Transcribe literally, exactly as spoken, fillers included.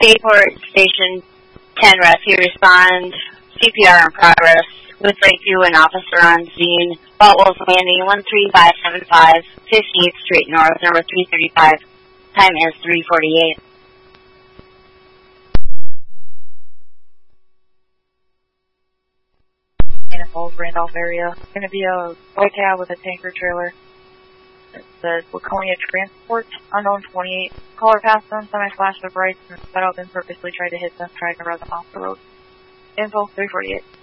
Bayport Station ten Rescue respond. C P R in progress. With breakthrough and officer on scene. Walt Wolf Landing, one three five seven five, fiftieth Street North, number three thirty-five. Time is three forty-eight. In a Falls, Randolph area. It's going to be a white cab with a tanker trailer. It says Laconia Transport, unknown twenty-eight. Caller passed them, semi-flashed the brights, and sped up and purposely tried to hit them, trying to run them off the road. Info three forty-eight.